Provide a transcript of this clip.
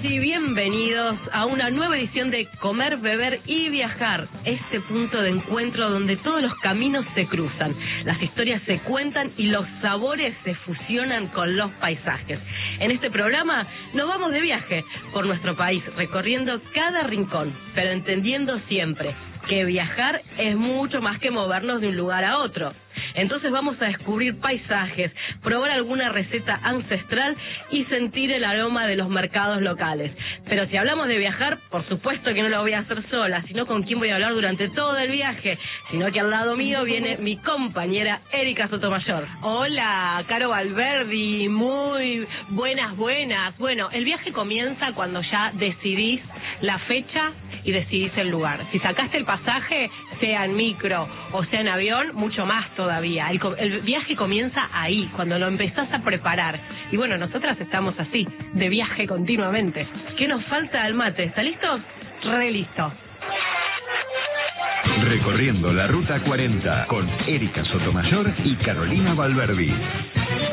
y bienvenidos a una nueva edición de Comer, Beber y Viajar, este punto de encuentro donde todos los caminos se cruzan, las historias se cuentan y los sabores se fusionan con los paisajes. En este programa nos vamos de viaje por nuestro país, recorriendo cada rincón, pero entendiendo siempre que viajar es mucho más que movernos de un lugar a otro. Entonces vamos a descubrir paisajes, probar alguna receta ancestral y sentir el aroma de los mercados locales. Pero si hablamos de viajar, por supuesto que no lo voy a hacer sola, sino con quién voy a hablar durante todo el viaje, sino que al lado mío viene mi compañera Erika Sotomayor. Hola, Caro Valverdi, muy buenas. Bueno, el viaje comienza cuando ya decidís la fecha y decidís el lugar. Si sacaste el pasaje, sea en micro o sea en avión, mucho más todavía. El viaje comienza ahí, cuando lo empezás a preparar. Y bueno, nosotras estamos así, de viaje continuamente. ¿Qué nos falta al mate? ¿Está listo? Re listo. Recorriendo la Ruta 40 con Erika Sotomayor y Carolina Valverdi.